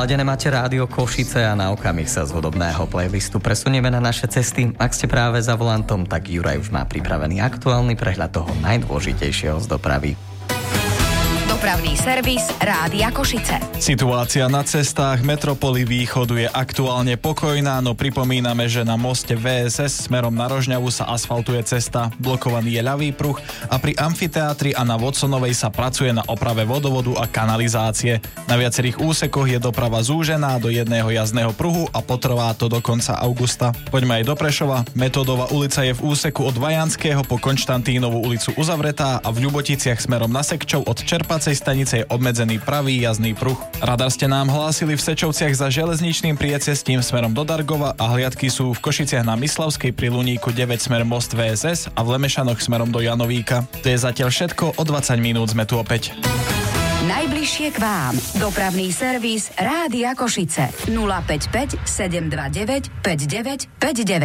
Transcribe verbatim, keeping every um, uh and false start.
Naladené máte rádio Košice a na okamih sa z hudobného playlistu presunieme na naše cesty. Ak ste práve za volantom, tak Juraj už má pripravený aktuálny prehľad toho najdôležitejšieho z dopravy. Dopravný servis Rádia Košice. Situácia na cestách metropoly východu je aktuálne pokojná, no pripomíname, že na moste vé es es smerom na Rožňavu sa asfaltuje cesta, blokovaný je ľavý pruh a pri amfiteátri a na Watsonovej sa pracuje na oprave vodovodu a kanalizácie. Na viacerých úsekoch je doprava zúžená do jedného jazdného pruhu a potrvá to do konca augusta. Poďme aj do Prešova. Metódova ulica je v úseku od Vajanského po Konštantínovú ulicu uzavretá a v Ľuboticiach smerom na Sekčov od Čerpacej stanice je obmedzený pravý jazdný pruh. Radar ste nám hlásili v Sečovciach za železničným priecestím smerom do Dargova a hliadky sú v Košiciach na Myslavskej pri Luníku deväť smer most vé es es a v Lemešanoch smerom do Janovíka. To je zatiaľ všetko, o dvadsať minút sme tu opäť. Najbližšie k vám. Dopravný servis Rádia Košice nula päť päť sedem dva deväť päť deväť päť deväť.